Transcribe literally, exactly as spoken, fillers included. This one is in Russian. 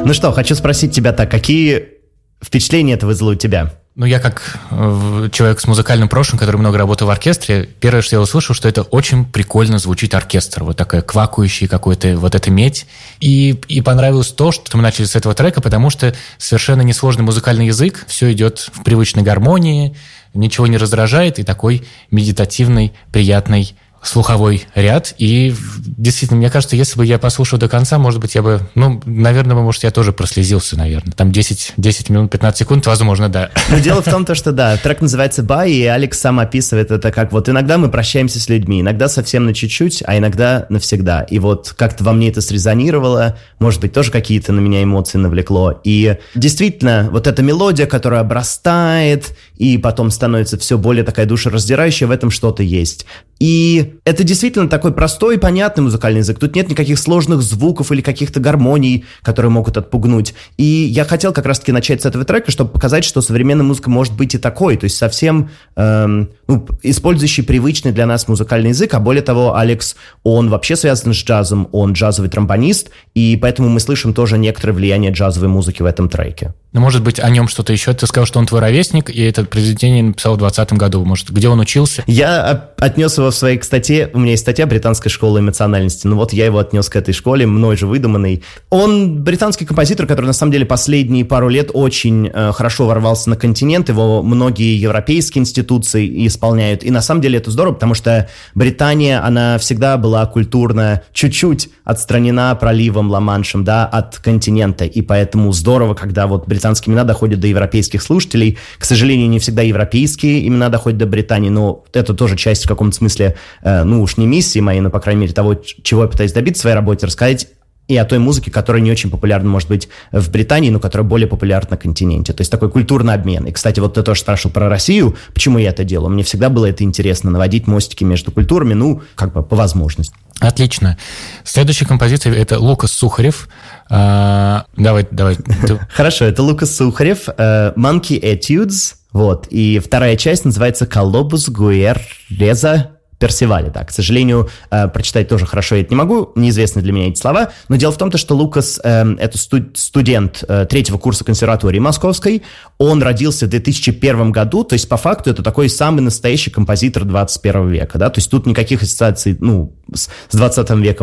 Ну что, хочу спросить тебя так, какие впечатления это вызвало у тебя? Ну, я как э, человек с музыкальным прошлым, который много работал в оркестре, первое, что я услышал, что это очень прикольно звучит оркестр. Вот такая квакающая какой-то вот эта медь. И, и понравилось то, что мы начали с этого трека, потому что совершенно несложный музыкальный язык, все идет в привычной гармонии, ничего не раздражает, и такой медитативный, приятный слуховой ряд. И действительно, мне кажется, если бы я послушал до конца, может быть, я бы, ну, наверное, может, я тоже прослезился, наверное. Там десять, десять минут, пятнадцать секунд, возможно, да. Но дело в том, то, что да, трек называется «Bye», и Алекс сам описывает это как вот иногда мы прощаемся с людьми, иногда совсем на чуть-чуть, а иногда навсегда. И вот как-то во мне это срезонировало, может быть, тоже какие-то на меня эмоции навлекло. И действительно, вот эта мелодия, которая обрастает, и потом становится все более такая душераздирающая, в этом что-то есть. И это действительно такой простой и понятный музыкальный язык. Тут нет никаких сложных звуков или каких-то гармоний, которые могут отпугнуть. И я хотел как раз-таки начать с этого трека, чтобы показать, что современная музыка может быть и такой, то есть совсем эм, ну, использующий привычный для нас музыкальный язык. А более того, Алекс, он вообще связан с джазом, он джазовый тромбонист, и поэтому мы слышим тоже некоторое влияние джазовой музыки в этом треке. Ну, может быть, о нем что-то еще? Ты сказал, что он твой ровесник, и это произведение написал в двадцатом году. Может, где он учился? Я отнес его в своей, кстати, у меня есть статья «Британская школа эмоциональности». Ну вот я его отнес к этой школе, мной же выдуманной. Он британский композитор, который на самом деле последние пару лет очень э, хорошо ворвался на континент. Его многие европейские институции исполняют. И на самом деле это здорово, потому что Британия, она всегда была культурно чуть-чуть отстранена проливом Ла-Маншем, да, от континента. И поэтому здорово, когда вот британские имена доходят до европейских слушателей. К сожалению, не всегда европейские имена доходят до Британии, но это тоже часть в каком-то смысле, э, ну уж не миссии моей, но, по крайней мере, того, чего я пытаюсь добиться в своей работе, рассказать и о той музыке, которая не очень популярна, может быть, в Британии, но которая более популярна на континенте. То есть такой культурный обмен. И, кстати, вот ты тоже спрашивал про Россию, почему я это делал. Мне всегда было это интересно, наводить мостики между культурами, ну, как бы по возможности. Отлично. Следующая композиция – это Лукас Сухарев. А, давай, давай. Хорошо, это Лукас Сухарев, Monkey Etudes, вот. И вторая часть называется «Колобус Гуэрреза Персивале». Да, к сожалению, э, прочитать тоже хорошо я это не могу, неизвестны для меня эти слова, но дело в том, что Лукас э, это студ- студент э, третьего курса консерватории Московской, он родился в две тысячи первом году, то есть по факту это такой самый настоящий композитор двадцать первого века, да, то есть тут никаких ассоциаций, ну, с, с двадцатым веком